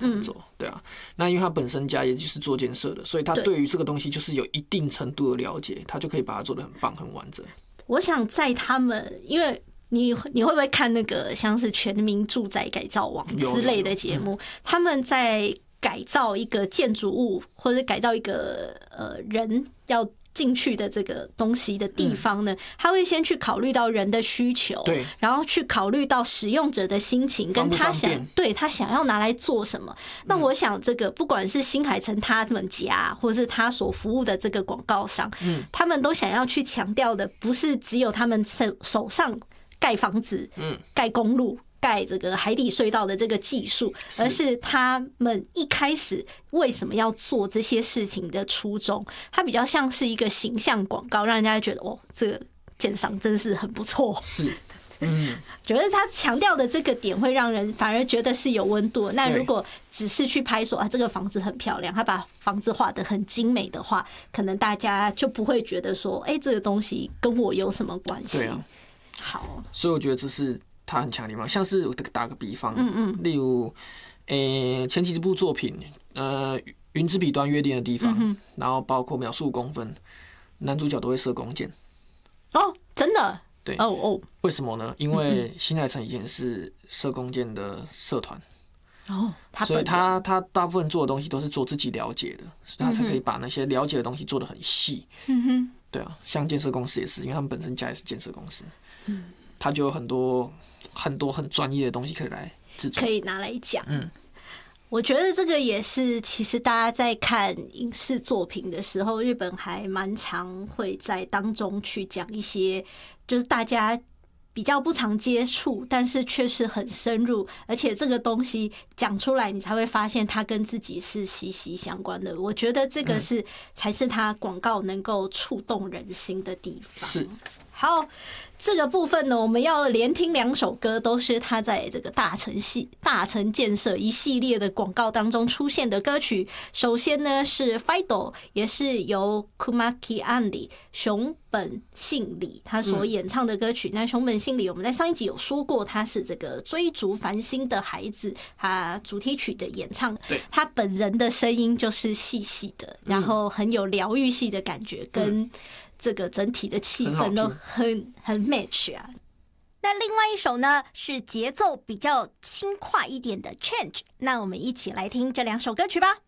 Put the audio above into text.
工作，对啊。那因为他本身家也就是做建设的，所以他对于这个东西就是有一定程度的了解，他就可以把它做得很棒、很完整。 我想在他们，因为你会不会看那个像是《全民住宅改造网》之类的节目？他们在改造一个建筑物，或者改造一个人要进去的这个东西的地方呢，他会先去考虑到人的需求，对，然后去考虑到使用者的心情，跟他想要拿来做什么。那我想这个不管是新海诚他们家，或是他所服务的这个广告商，他们都想要去强调的，不是只有他们手上盖房子、盖公路、盖这个海底隧道的这个技术，而是他们一开始为什么要做这些事情的初衷。它比较像是一个形象广告，让人家觉得哦，这个建商真是很不错。 是， 觉得他强调的这个点会让人反而觉得是有温度。那如果只是去拍说啊，这个房子很漂亮，他把房子画得很精美的话，可能大家就不会觉得说，哎，这个东西跟我有什么关系？ 对啊。 好， 所以我觉得这是他很强的地方。像是我打个比方，例如，前几部作品，云之彼端约定的地方，然后包括秒速5公分，男主角都会射弓箭。 哦，真的？ 对，为什么呢？因为新海诚以前是射弓箭的社团。所以他大部分做的东西都是做自己了解的，所以他才可以把那些了解的东西做得很细。对啊，像建设公司也是，因为他们本身家也是建设公司，他就有很多很专业的东西可以来制作， 可以拿来讲。我觉得这个也是，其实大家在看影视作品的时候，日本还蛮常会在当中去讲一些，就是大家比较不常接触，但是却是很深入，而且这个东西讲出来，你才会发现它跟自己是息息相关的。我觉得这个才是它广告能够触动人心的地方。 是， 好。这个部分呢，我们要连听2首歌，都是他在这个大成建设一系列的广告当中出现的歌曲。首先呢是 Fido， 也是由 Kumaki Andy 熊本信里他所演唱的歌曲。那熊本信里我们在上一集有说过，他是这个追逐繁星的孩子，他主题曲的演唱，他本人的声音就是细细的，然后很有疗愈系的感觉，跟这个整体的气氛都很 match 啊。那另外一首呢是节奏比较轻快一点的 Change， 那我们一起来听这2首歌曲吧。